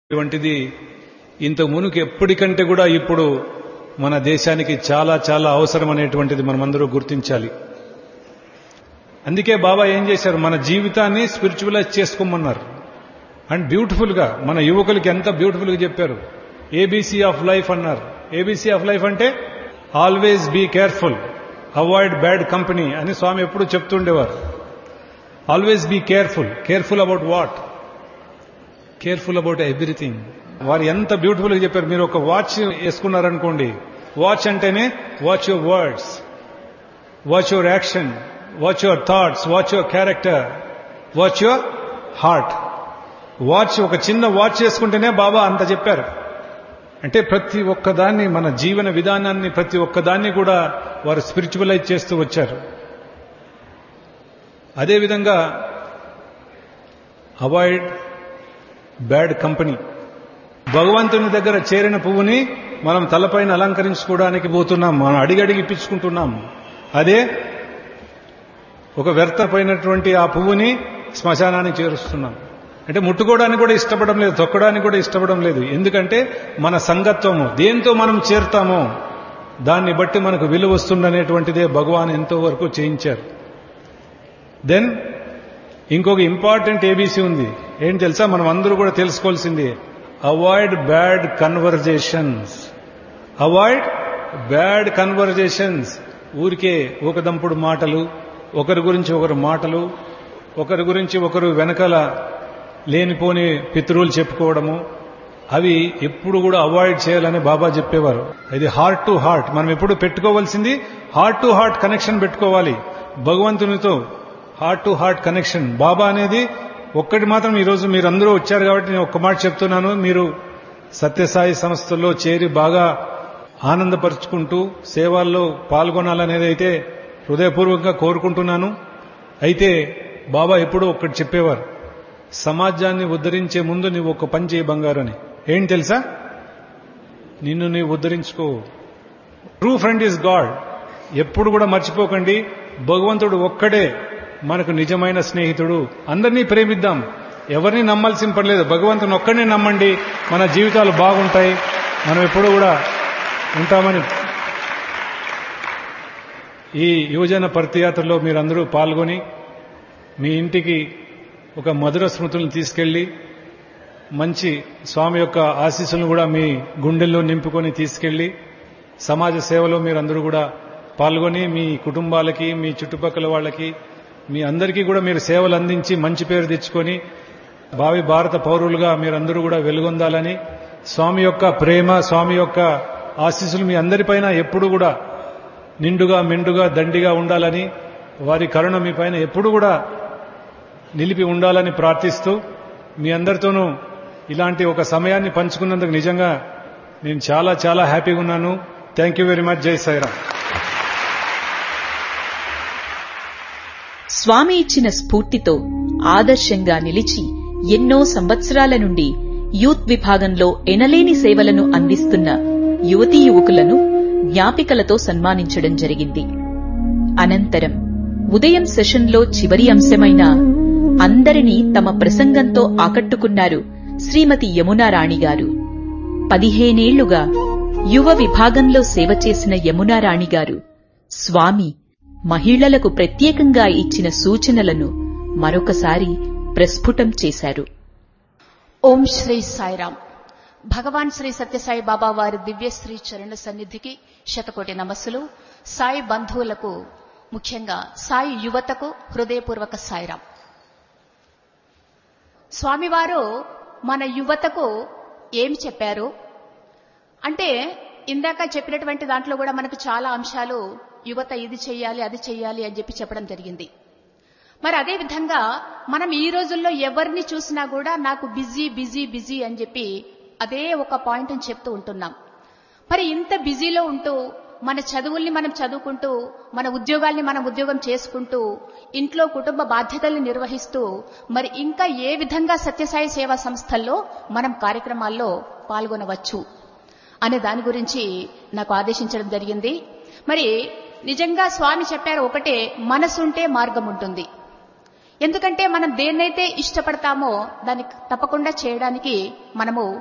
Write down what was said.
ఇటువంటిది ఇంతకు మునుకు ఎప్పటికంటే కూడా ఇప్పుడు మన దేశానికి చాలా చాలా అవసరం అనేటువంటిది మనమందరూ గుర్తించాలి. అందుకే బాబా ఏం చేశారు, మన జీవితాన్ని స్పిరిచువలైజ్ చేసుకోమన్నారు. అండ్ బ్యూటిఫుల్ గా మన యువకులకి ఎంత బ్యూటిఫుల్ గా చెప్పారు. ఏబీసీ ఆఫ్ లైఫ్ అన్నారు. ఏబీసీ ఆఫ్ లైఫ్ అంటే always be careful, avoid bad company అని స్వామి ఎప్పుడు చెప్తుండేవారు. Always be careful. Careful about what? Careful about everything. వారు ఎంత బ్యూటిఫుల్ గా చెప్పారు. మీరు ఒక వాచ్ వేసుకున్నారనుకోండి, వాచ్ అంటేనే watch your words, watch your action, watch your thoughts, watch your character, watch your heart. Watch, ఒక చిన్న వాచ్ చేసుకుంటేనే బాబా అంత చెప్పారు. అంటే ప్రతి ఒక్కదాన్ని, మన జీవన విధానాన్ని ప్రతి ఒక్కదాన్ని కూడా వారు స్పిరిచువలైజ్ చేస్తూ వచ్చారు. అదేవిధంగా అవాయిడ్ బ్యాడ్ కంపెనీ. భగవంతుని దగ్గర చేరిన పువ్వుని మనం తలపైన అలంకరించుకోవడానికి పోతున్నాం, మనం అడిగడిగి ఇప్పించుకుంటున్నాం. అదే ఒక వ్యర్థమైనటువంటి ఆ పువ్వుని శ్మశానానికి చేరుస్తున్నాం. అంటే ముట్టుకోవడానికి కూడా ఇష్టపడడం లేదు, తొక్కడానికి కూడా ఇష్టపడడం లేదు. ఎందుకంటే మన సంగత్వము, దేంతో మనం చేరుతామో దాన్ని బట్టి మనకు విలువ వస్తుందనేటువంటిదే భగవాన్ ఎంతో వరకు చేయించారు. దెన్ ఇంకొక ఇంపార్టెంట్ ఏబీసీ ఉంది. ఏంటి తెలుసా? మనం అందరూ కూడా తెలుసుకోవాల్సింది, avoid bad conversations. Avoid bad conversations. ఊరికే ఒక దంపుడు మాటలు, ఒకరి గురించి ఒకరు మాటలు, ఒకరి గురించి ఒకరు వెనకాల లేనిపోని పితృలు చెప్పుకోవడము, అవి ఎప్పుడు కూడా అవాయిడ్ చేయాలని బాబా చెప్పేవారు. ఇది హార్ట్ టు హార్ట్. మనం ఎప్పుడు పెట్టుకోవాల్సింది హార్ట్ టు హార్ట్ కనెక్షన్ పెట్టుకోవాలి భగవంతునితో. Heart to heart connection. బాబా అనేది ఒక్కటి మాత్రం ఈరోజు మీరందరూ వచ్చారు కాబట్టి నేను ఒక్క మాట చెప్తున్నాను. మీరు సత్యసాయి సంస్థల్లో చేరి బాగా ఆనందపరుచుకుంటూ సేవల్లో పాల్గొనాలనేది అయితే హృదయపూర్వకంగా కోరుకుంటున్నాను. అయితే బాబా ఎప్పుడూ ఒక్కటి చెప్పేవారు, సమాజాన్ని ఉద్ధరించే ముందు నువ్వు ఒక పని చేయి బంగారు అని. ఏం తెలుసా? నిన్ను నీవు ఉద్ధరించుకో. True friend is God. ఎప్పుడు కూడా మర్చిపోకండి, భగవంతుడు ఒక్కడే మనకు నిజమైన స్నేహితుడు. అందరినీ ప్రేమిద్దాం, ఎవరిని నమ్మాల్సిన పర్లేదు, భగవంతుని ఒక్కడిని నమ్మండి, మన జీవితాలు బాగుంటాయి, మనం ఎప్పుడు కూడా ఉంటామని. ఈ యువజన పర్తియాత్రలో మీరందరూ పాల్గొని మీ ఇంటికి ఒక మధుర స్మృతులను తీసుకెళ్లి మంచి స్వామి యొక్క ఆశీస్సులను కూడా మీ గుండెల్లో నింపుకొని తీసుకెళ్లి సమాజ సేవలో మీరందరూ కూడా పాల్గొని మీ కుటుంబాలకి, మీ చుట్టుపక్కల వాళ్ళకి, మీ అందరికీ కూడా మీరు సేవలు అందించి మంచి పేరు తెచ్చుకొని భావి భారత పౌరులుగా మీరందరూ కూడా వెలుగొందాలని, స్వామి యొక్క ప్రేమ, స్వామి యొక్క ఆశీస్సులు మీ అందరిపైన ఎప్పుడు కూడా నిండుగా మెండుగా దండిగా ఉండాలని, వారి కరుణ మీ పైన ఎప్పుడు కూడా నిలిపి ఉండాలని ప్రార్థిస్తూ, మీ అందరితోనూ ఇలాంటి ఒక సమయాన్ని పంచుకున్నందుకు నిజంగా నేను చాలా చాలా హ్యాపీగా ఉన్నాను. Thank you very much. జై సాయిరామ్. స్వామి ఇచ్చిన స్ఫూర్తితో ఆదర్శంగా నిలిచి ఎన్నో సంవత్సరాల నుండి యూత్ విభాగంలో ఎనలేని సేవలను అందిస్తున్న యువతీ యువకులను జ్ఞాపికలతో సన్మానించడం జరిగింది. అనంతరం ఉదయం సెషన్లో చివరి అంశమైన అందరినీ తమ ప్రసంగంతో ఆకట్టుకున్నారు శ్రీమతి యమునారాణి గారు. 15 ఏళ్లుగా యువ విభాగంలో సేవ చేసిన యమునారాణి గారు స్వామి మహిళలకు ప్రత్యేకంగా ఇచ్చిన సూచనలను మరొకసారి ప్రస్ఫుటం చేశారు. ఓం శ్రీ సాయిరామ్. భగవాన్ శ్రీ సత్యసాయి బాబా వారి దివ్యశ్రీ చరణ సన్నిధికి శతకోటి నమస్సులు. సాయి బంధువులకు, ముఖ్యంగా సాయి యువతకు హృదయపూర్వక సాయిరామ్. స్వామివారు మన యువతకు ఏమి చెప్పారు అంటే, ఇందాక చెప్పినటువంటి దాంట్లో కూడా మనకు చాలా అంశాలు యువత ఇది చెయ్యాలి, అది చెయ్యాలి అని చెప్పడం జరిగింది. మరి అదే విధంగా మనం ఈ రోజుల్లో ఎవరిని చూసినా కూడా నాకు బిజీ బిజీ బిజీ అని చెప్పి అదే ఒక పాయింట్ అని చెప్తూ ఉంటున్నాం. మరి ఇంత బిజీలో ఉంటూ మన చదువుల్ని మనం చదువుకుంటూ, మన ఉద్యోగాల్ని మనం ఉద్యోగం చేసుకుంటూ, ఇంట్లో కుటుంబ బాధ్యతల్ని నిర్వహిస్తూ, మరి ఇంకా ఏ విధంగా సత్యసాయి సేవా సంస్థల్లో మనం కార్యక్రమాల్లో పాల్గొనవచ్చు అనే దాని గురించి నాకు ఆదేశించడం జరిగింది. మరి నిజంగా స్వామి చెప్పారు ఒకటే, మనసుంటే మార్గం ఉంటుంది. ఎందుకంటే మనం దేన్నైతే ఇష్టపడతామో దాన్ని తప్పకుండా చేయడానికి మనము